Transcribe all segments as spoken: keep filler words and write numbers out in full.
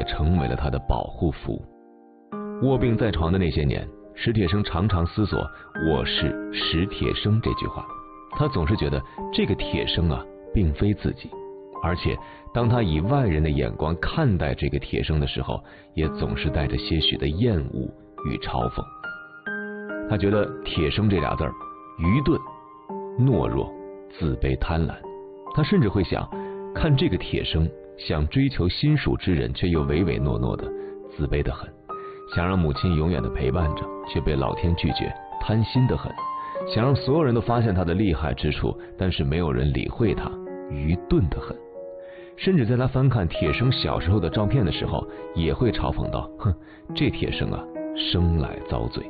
成为了他的保护符。卧病在床的那些年，史铁生常常思索我是史铁生这句话，他总是觉得这个铁生啊并非自己，而且当他以外人的眼光看待这个铁生的时候，也总是带着些许的厌恶与嘲讽。他觉得铁生这俩字儿愚钝、懦弱、自卑、贪婪，他甚至会想看这个铁生想追求心属之人，却又唯唯诺诺的，自卑得很，想让母亲永远的陪伴着，却被老天拒绝，贪心得很，想让所有人都发现他的厉害之处，但是没有人理会他，愚钝得很。甚至在他翻看铁生小时候的照片的时候，也会嘲讽道：哼，这铁生啊，生来遭罪。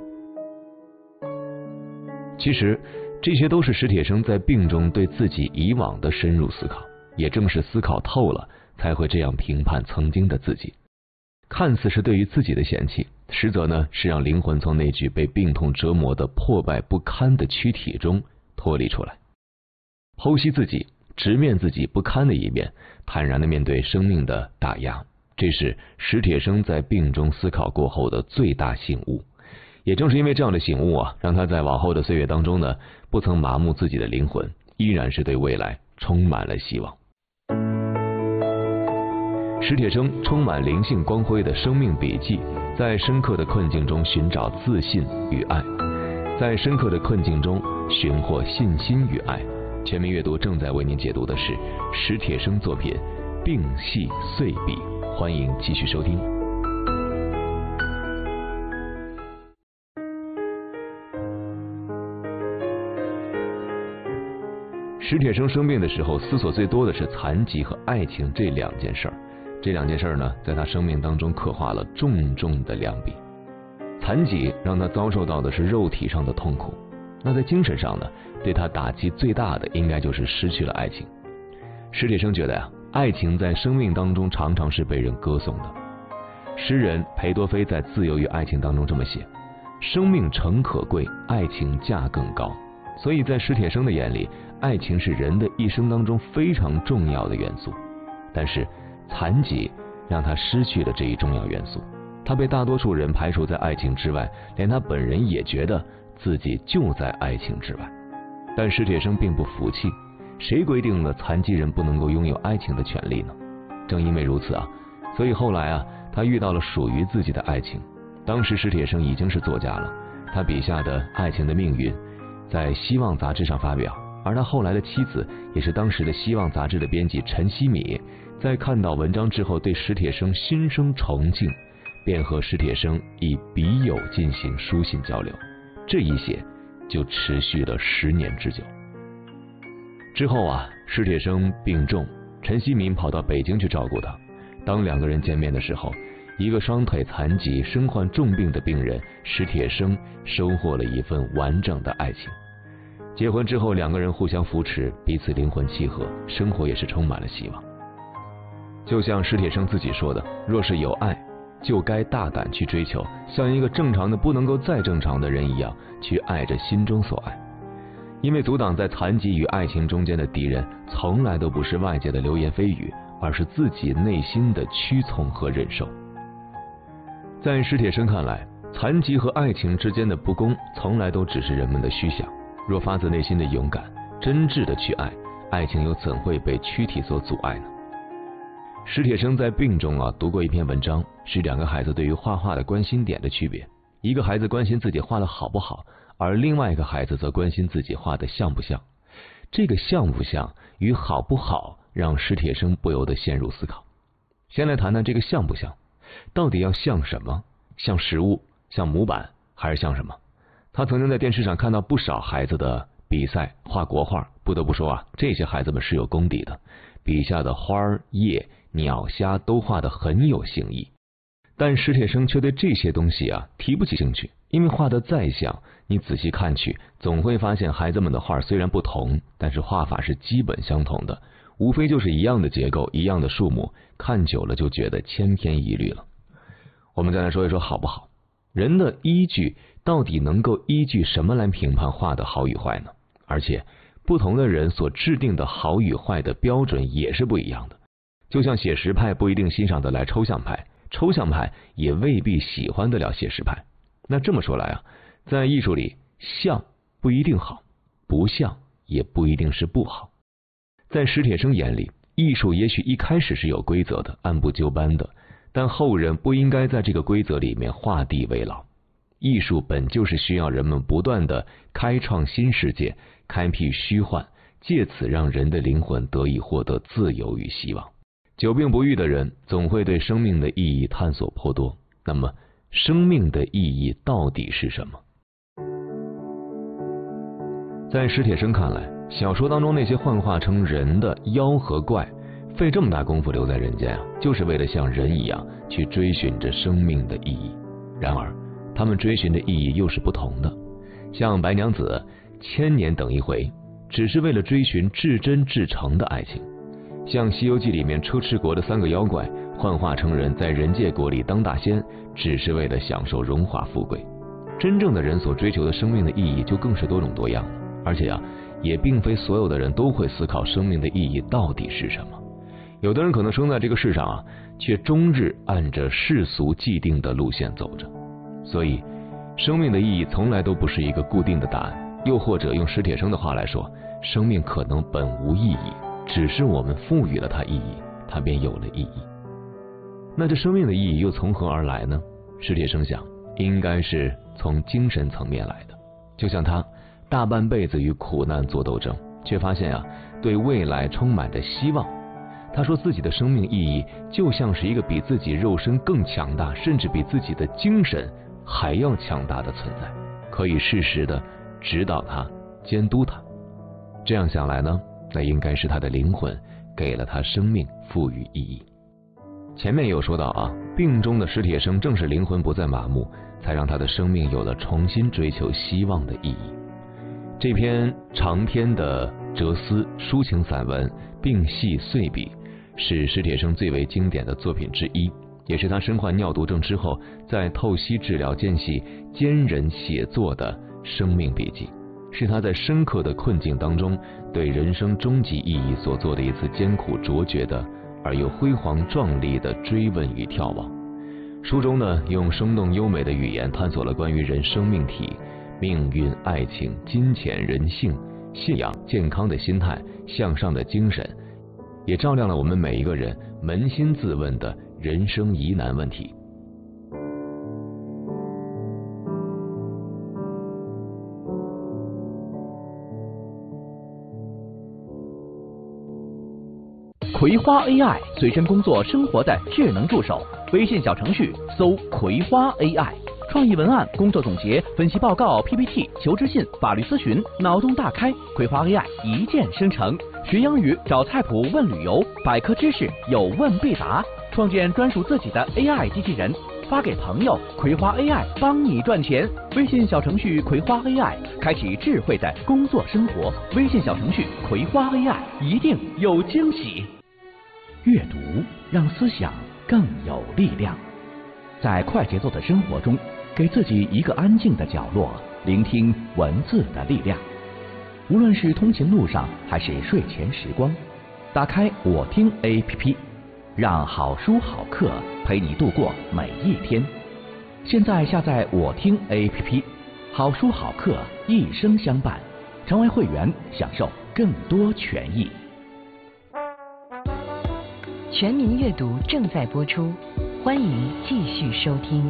其实这些都是史铁生在病中对自己以往的深入思考，也正是思考透了，才会这样评判曾经的自己。看似是对于自己的嫌弃，实则呢是让灵魂从那具被病痛折磨的破败不堪的躯体中脱离出来，剖析自己，直面自己不堪的一面，坦然的面对生命的打压，这是史铁生在病中思考过后的最大醒悟。也正是因为这样的醒悟啊，让他在往后的岁月当中呢，不曾麻木自己的灵魂，依然是对未来充满了希望。史铁生充满灵性光辉的生命笔记，在深刻的困境中寻找自信与爱，在深刻的困境中寻获信心与爱。全民阅读正在为您解读的是史铁生作品《病隙碎笔》，欢迎继续收听。史铁生生病的时候，思索最多的是残疾和爱情这两件事儿。这两件事呢，在他生命当中刻画了重重的两笔。残疾让他遭受到的是肉体上的痛苦，那在精神上呢，对他打击最大的应该就是失去了爱情。史铁生觉得呀、啊，爱情在生命当中常常是被人歌颂的。诗人裴多菲在《自由与爱情》当中这么写：生命诚可贵，爱情价更高。所以在史铁生的眼里，爱情是人的一生当中非常重要的元素。但是残疾让他失去了这一重要元素，他被大多数人排除在爱情之外，连他本人也觉得自己就在爱情之外。但史铁生并不服气，谁规定了残疾人不能够拥有爱情的权利呢？正因为如此啊，所以后来啊，他遇到了属于自己的爱情。当时史铁生已经是作家了，他笔下的爱情的命运在《希望》杂志上发表，而他后来的妻子也是当时的《希望》杂志的编辑陈希米，在看到文章之后对史铁生心生崇敬，便和史铁生以笔友进行书信交流，这一写就持续了十年之久。之后啊，史铁生病重，陈希民跑到北京去照顾他。当两个人见面的时候，一个双腿残疾、身患重病的病人史铁生收获了一份完整的爱情。结婚之后，两个人互相扶持，彼此灵魂契合，生活也是充满了希望。就像史铁生自己说的，若是有爱，就该大胆去追求，像一个正常的不能够再正常的人一样，去爱着心中所爱。因为阻挡在残疾与爱情中间的敌人，从来都不是外界的流言蜚语，而是自己内心的屈从和忍受。在史铁生看来，残疾和爱情之间的不公，从来都只是人们的虚想。若发自内心的勇敢、真挚的去爱，爱情又怎会被躯体所阻碍呢？史铁生在病中啊，读过一篇文章，是两个孩子对于画画的关心点的区别。一个孩子关心自己画的好不好，而另外一个孩子则关心自己画的像不像。这个像不像与好不好，让史铁生不由得陷入思考。先来谈谈这个像不像，到底要像什么？像实物，像模板，还是像什么？他曾经在电视上看到不少孩子的比赛画国画，不得不说啊，这些孩子们是有功底的，笔下的花儿、叶、鸟、虾都画得很有新意。但史铁生却对这些东西啊提不起兴趣，因为画得再像，你仔细看去，总会发现孩子们的画虽然不同，但是画法是基本相同的，无非就是一样的结构，一样的数目，看久了就觉得千篇一律了。我们再来说一说好不好。人的依据到底能够依据什么来评判画的好与坏呢？而且不同的人所制定的好与坏的标准也是不一样的。就像写实派不一定欣赏得来抽象派， 抽象派也未必喜欢得了写实派。那这么说来啊，在艺术里，像不一定好，不像也不一定是不好。在史铁生眼里，艺术也许一开始是有规则的，按部就班的，但后人不应该在这个规则里面画地为牢。艺术本就是需要人们不断的开创新世界，开辟虚幻，借此让人的灵魂得以获得自由与希望。久病不愈的人总会对生命的意义探索颇多，那么生命的意义到底是什么？在史铁生看来，小说当中那些幻化成人的妖和怪，费这么大功夫留在人间啊，就是为了像人一样去追寻着生命的意义。然而他们追寻的意义又是不同的，像白娘子千年等一回，只是为了追寻至真至诚的爱情；像西游记里面车迟国的三个妖怪幻化成人，在人界国里当大仙，只是为了享受荣华富贵。真正的人所追求的生命的意义就更是多种多样了，而且啊，也并非所有的人都会思考生命的意义到底是什么。有的人可能生在这个世上啊，却终日按着世俗既定的路线走着。所以生命的意义从来都不是一个固定的答案，又或者用史铁生的话来说，生命可能本无意义，只是我们赋予了它意义，它便有了意义。那这生命的意义又从何而来呢？史铁生想，应该是从精神层面来的。就像他大半辈子与苦难做斗争，却发现啊，对未来充满着希望。他说自己的生命意义就像是一个比自己肉身更强大，甚至比自己的精神还要强大的存在，可以适时的指导他，监督他。这样想来呢，那应该是他的灵魂给了他生命赋予意义。前面有说到啊，病中的史铁生正是灵魂不再麻木，才让他的生命有了重新追求希望的意义。这篇长篇的哲思抒情散文《病隙岁笔》是史铁生最为经典的作品之一，也是他身患尿毒症之后在透析治疗间隙坚忍写作的生命笔记，是他在深刻的困境当中对人生终极意义所做的一次艰苦卓绝的而又辉煌壮丽的追问与眺望。书中呢，用生动优美的语言探索了关于人生命体、命运、爱情、金钱、人性、信仰、健康的心态、向上的精神，也照亮了我们每一个人扪心自问的人生疑难问题。 葵花 A I 随身工作生活的智能助手，微信小程序搜葵花 A I， 创意文案、工作总结、分析报告、P P T、求职信、法律咨询，脑洞大开，葵花 A I 一键生成。学英语找菜谱问旅游，百科知识有问必答，创建专属自己的 A I 机器人，发给朋友，葵花 A I 帮你赚钱。微信小程序葵花 A I， 开启智慧的工作生活。微信小程序葵花 A I， 一定有惊喜。阅读让思想更有力量，在快节奏的生活中，给自己一个安静的角落，聆听文字的力量。无论是通勤路上还是睡前时光，打开我听 A P P， 让好书好课陪你度过每一天。现在下载我听 A P P， 好书好课一生相伴，成为会员享受更多权益。 全民阅读正在播出，欢迎继续收听。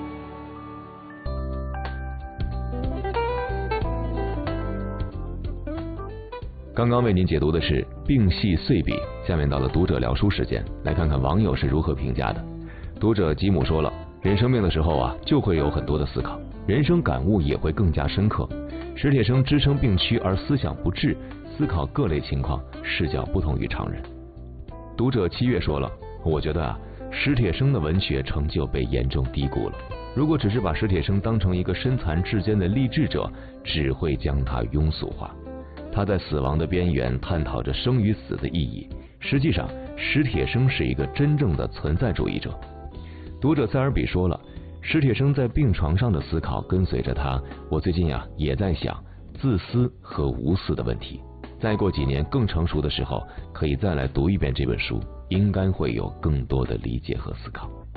刚刚为您解读的是《病隙岁笔》，下面到了读者聊书时间，来看看网友是如何评价的。读者吉姆说了，人生病的时候啊，就会有很多的思考，人生感悟也会更加深刻。史铁生支撑病躯而思想不滞，思考各类情况，视角不同于常人。读者七月说了，我觉得啊，史铁生的文学成就被严重低估了。如果只是把史铁生当成一个身残志坚的励志者，只会将他庸俗化。他在死亡的边缘探讨着生与死的意义，实际上史铁生是一个真正的存在主义者。读者塞尔比说了，史铁生在病床上的思考跟随着他，我最近啊也在想自私和无私的问题。再过几年更成熟的时候，可以再来读一遍这本书，应该会有更多的理解和思考。